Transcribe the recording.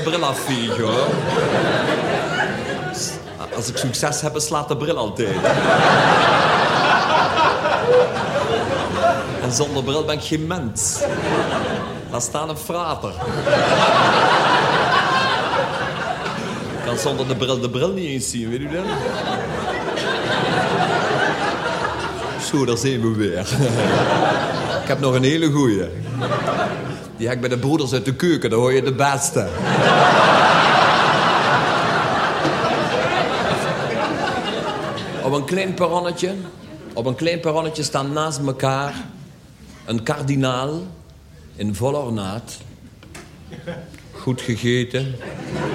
bril afvegen, hoor. Als ik succes heb, slaat de bril altijd. En zonder bril ben ik geen mens. Laat staan een frater. Ik kan zonder de bril niet eens zien, weet u dat? Zo, daar zijn we weer. Ik heb nog een hele goeie. Die heb ik bij de broeders uit de keuken, daar hoor je de beste. Op een klein perronnetje staan naast elkaar een kardinaal in volle ornaat. Goed gegeten.